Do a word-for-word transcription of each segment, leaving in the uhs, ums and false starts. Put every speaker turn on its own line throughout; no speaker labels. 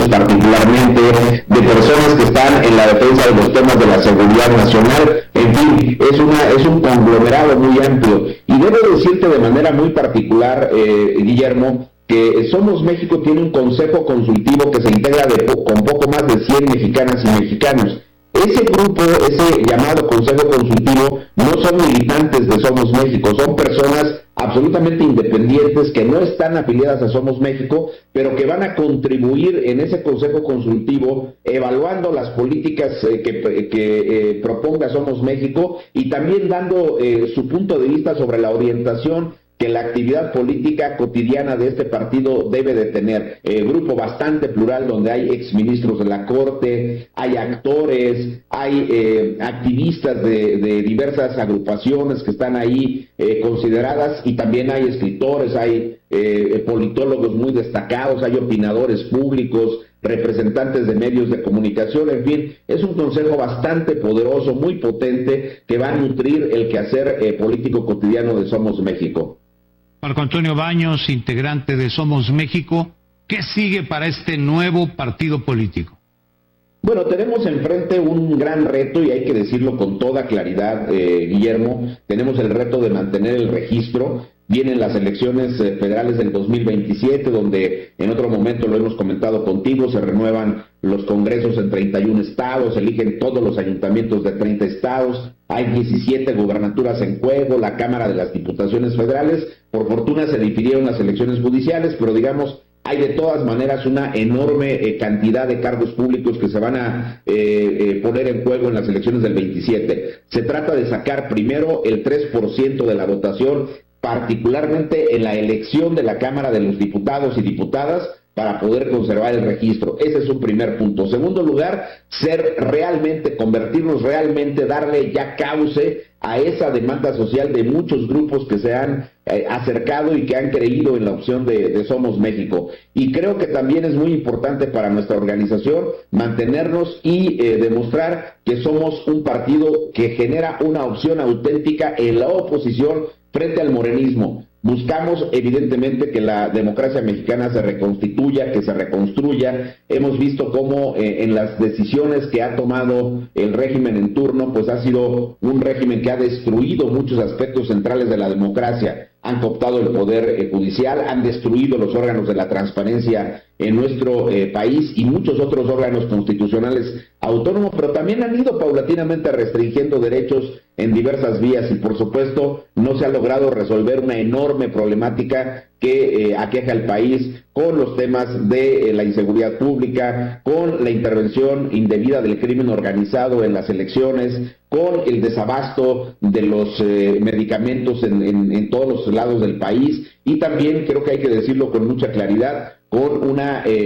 políticos particularmente, de personas que están en la defensa de los temas de la seguridad nacional. En fin, es, una, es un conglomerado muy amplio. Y debo decirte de manera muy particular, eh, Guillermo, que Somos México tiene un consejo consultivo que se integra de, con poco más de cien mexicanas y mexicanos. Ese grupo, ese llamado Consejo Consultivo, no son militantes de Somos México, son personas absolutamente independientes que no están afiliadas a Somos México, pero que van a contribuir en ese Consejo Consultivo evaluando las políticas eh, que, que eh, proponga Somos México y también dando eh, su punto de vista sobre la orientación que la actividad política cotidiana de este partido debe de tener. Eh, grupo bastante plural donde hay exministros de la Corte, hay actores, hay eh, activistas de, de diversas agrupaciones que están ahí eh, consideradas, y también hay escritores, hay eh, politólogos muy destacados, hay opinadores públicos, representantes de medios de comunicación. En fin, es un consejo bastante poderoso, muy potente, que va a nutrir el quehacer eh, político cotidiano de Somos México.
Marco Antonio Baños, integrante de Somos México, ¿qué sigue para este nuevo partido político?
Bueno, tenemos enfrente un gran reto, y hay que decirlo con toda claridad, eh, Guillermo. Tenemos el reto de mantener el registro. Vienen las elecciones eh, federales del dos mil veintisiete, donde en otro momento lo hemos comentado contigo, se renuevan los congresos en treinta y un estados, se eligen todos los ayuntamientos de treinta estados, hay diecisiete gubernaturas en juego, la Cámara de las Diputaciones Federales. Por fortuna se difirieron las elecciones judiciales, pero digamos, hay de todas maneras una enorme eh, cantidad de cargos públicos que se van a eh, eh, poner en juego en las elecciones del veintisiete. Se trata de sacar primero el tres por ciento de la votación, particularmente en la elección de la Cámara de los Diputados y Diputadas, para poder conservar el registro. Ese es un primer punto. Segundo lugar, ser realmente, convertirnos realmente, darle ya cauce a esa demanda social de muchos grupos que se han eh, acercado y que han creído en la opción de, de Somos México. Y creo que también es muy importante para nuestra organización mantenernos y eh, demostrar que somos un partido que genera una opción auténtica en la oposición frente al morenismo. Buscamos evidentemente que la democracia mexicana se reconstituya, que se reconstruya. Hemos visto cómo eh, en las decisiones que ha tomado el régimen en turno, pues ha sido un régimen que ha destruido muchos aspectos centrales de la democracia. Han cooptado el poder eh, judicial, han destruido los órganos de la transparencia en nuestro eh, país y muchos otros órganos constitucionales autónomos, pero también han ido paulatinamente restringiendo derechos en diversas vías, y por supuesto no se ha logrado resolver una enorme problemática que eh, aqueja al país con los temas de eh, la inseguridad pública, con la intervención indebida del crimen organizado en las elecciones, con el desabasto de los eh, medicamentos en, en, en todos los lados del país, y también creo que hay que decirlo con mucha claridad, con una eh,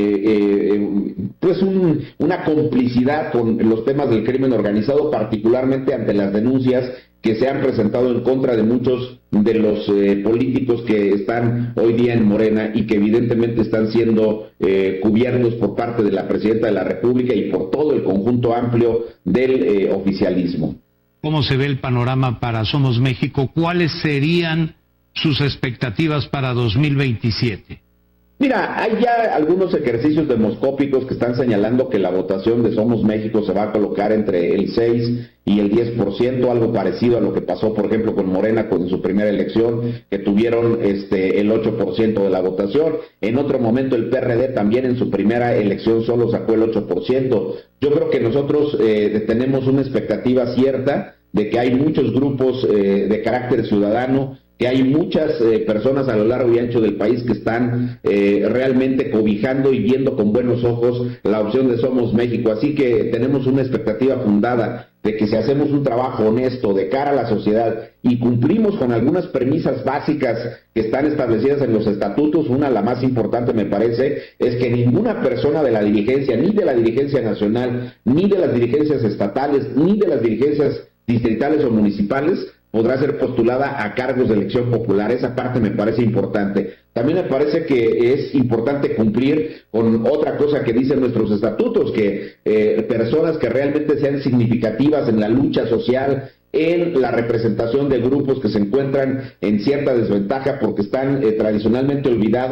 eh, pues un, una complicidad con los temas del crimen organizado, particularmente ante las denuncias que se han presentado en contra de muchos de los eh, políticos que están hoy día en Morena y que evidentemente están siendo eh, cubiertos por parte de la Presidenta de la República y por todo el conjunto amplio del eh, oficialismo.
¿Cómo se ve el panorama para Somos México? ¿Cuáles serían sus expectativas para dos mil veintisiete?
Mira, hay ya algunos ejercicios demoscópicos que están señalando que la votación de Somos México se va a colocar entre el seis y el diez por ciento, algo parecido a lo que pasó, por ejemplo, con Morena con su primera elección, que tuvieron este el ocho por ciento de la votación. En otro momento el P R D también en su primera elección solo sacó el ocho por ciento. Yo creo que nosotros eh, tenemos una expectativa cierta de que hay muchos grupos eh, de carácter ciudadano, que hay muchas eh, personas a lo largo y ancho del país que están eh, realmente cobijando y viendo con buenos ojos la opción de Somos México. Así que tenemos una expectativa fundada de que si hacemos un trabajo honesto de cara a la sociedad y cumplimos con algunas premisas básicas que están establecidas en los estatutos, una, la más importante me parece, es que ninguna persona de la dirigencia, ni de la dirigencia nacional, ni de las dirigencias estatales, ni de las dirigencias distritales o municipales, podrá ser postulada a cargos de elección popular. Esa parte me parece importante. También me parece que es importante cumplir con otra cosa que dicen nuestros estatutos, que eh, personas que realmente sean significativas en la lucha social, en la representación de grupos que se encuentran en cierta desventaja porque están eh, tradicionalmente olvidados,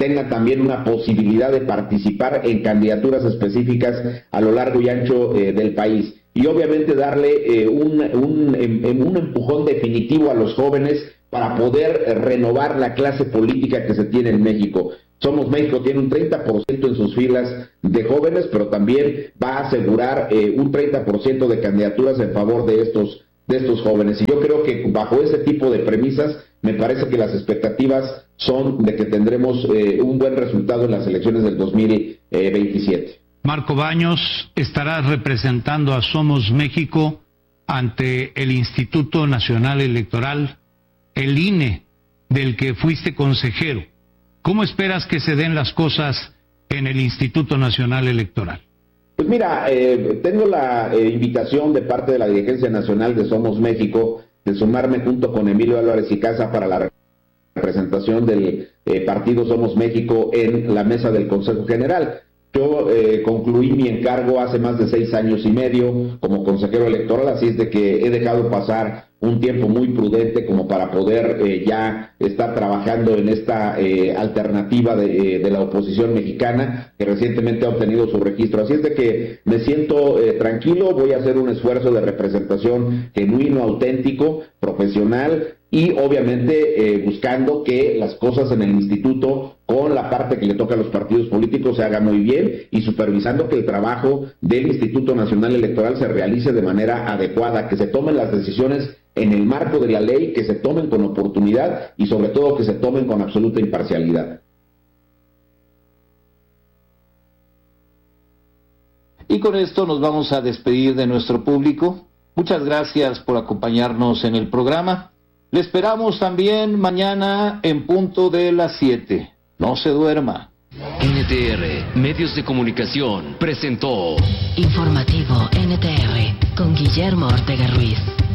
tengan también una posibilidad de participar en candidaturas específicas a lo largo y ancho eh, del país. Y obviamente darle eh, un, un, un, un empujón definitivo a los jóvenes para poder eh, renovar la clase política que se tiene en México. Somos México tiene un treinta por ciento en sus filas de jóvenes, pero también va a asegurar eh, un treinta por ciento de candidaturas en favor de estos, de estos jóvenes. Y yo creo que bajo ese tipo de premisas, me parece que las expectativas son de que tendremos eh, un buen resultado en las elecciones del dos mil veintisiete.
Marco Baños, estarás representando a Somos México ante el Instituto Nacional Electoral, el I N E, del que fuiste consejero. ¿Cómo esperas que se den las cosas en el Instituto Nacional Electoral?
Pues mira, eh, tengo la eh, invitación de parte de la Dirigencia Nacional de Somos México de sumarme junto con Emilio Álvarez y Casa para la representación del eh, partido Somos México en la mesa del Consejo General. Yo eh, concluí mi encargo hace más de seis años y medio como consejero electoral, así es de que he dejado pasar un tiempo muy prudente como para poder eh, ya estar trabajando en esta eh, alternativa de, eh, de la oposición mexicana que recientemente ha obtenido su registro. Así es de que me siento eh, tranquilo, voy a hacer un esfuerzo de representación genuino, auténtico, profesional y obviamente eh, buscando que las cosas en el instituto con la parte que le toca a los partidos políticos se haga muy bien y supervisando que el trabajo del Instituto Nacional Electoral se realice de manera adecuada, que se tomen las decisiones en el marco de la ley, que se tomen con oportunidad y sobre todo que se tomen con absoluta imparcialidad.
Y con esto nos vamos a despedir de nuestro público. Muchas gracias por acompañarnos en el programa. Le esperamos también mañana en punto de las siete. No se duerma.
N T R, Medios de Comunicación, presentó
Informativo N T R con Guillermo Ortega Ruiz.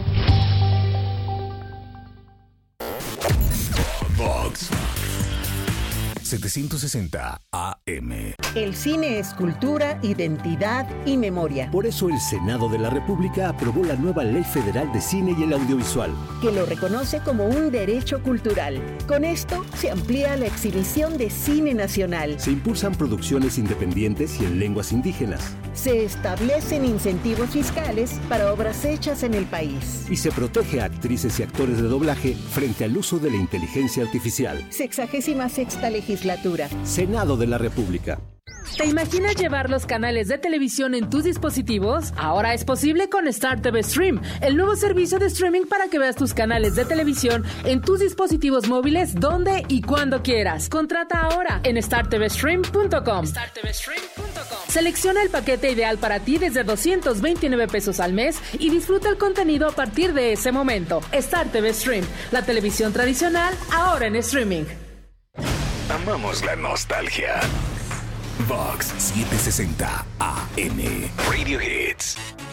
Vox setecientos sesenta A M.
El cine es cultura, identidad y memoria.
Por eso el Senado de la República aprobó la nueva Ley Federal de Cine y el Audiovisual,
que lo reconoce como un derecho cultural. Con esto se amplía la exhibición de cine nacional.
Se impulsan producciones independientes y en lenguas indígenas.
Se establecen incentivos fiscales para obras hechas en el país.
Y se protege a actrices y actores de doblaje frente al uso de la inteligencia artificial.
Sexagésima sexta legislatura.
Senado de la República.
¿Te imaginas llevar los canales de televisión en tus dispositivos? Ahora es posible con Star T V Stream, el nuevo servicio de streaming para que veas tus canales de televisión en tus dispositivos móviles donde y cuando quieras. Contrata ahora en star t v stream punto com. star t v stream punto com. Selecciona el paquete ideal para ti desde doscientos veintinueve pesos al mes y disfruta el contenido a partir de ese momento. Star T V Stream, la televisión tradicional ahora en streaming.
Amamos la nostalgia. Vox setecientos sesenta A M. Radio Hits.